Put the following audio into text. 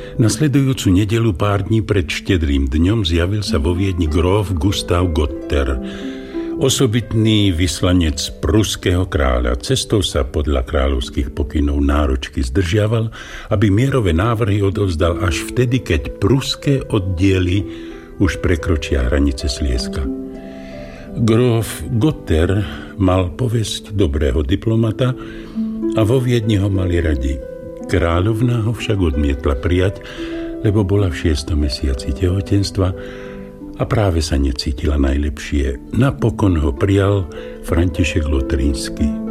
Nasledujúcu nedeľu pár dní pred štedrým dňom zjavil sa vo Viedni gróf Gustav Gotter, osobitný vyslanec pruského kráľa. Cestou sa podľa kráľovských pokynov náročky zdržiaval, aby mierové návrhy odovzdal až vtedy, keď pruské oddiely už prekročia hranice Slieska. Gróf Gotter mal povesť dobrého diplomata a vo Viedni ho mali radi. Kráľovná ho však odmietla prijať, lebo bola v 6. mesiaci tehotenstva a práve sa necítila najlepšie. Napokon ho prijal František Lotrínsky.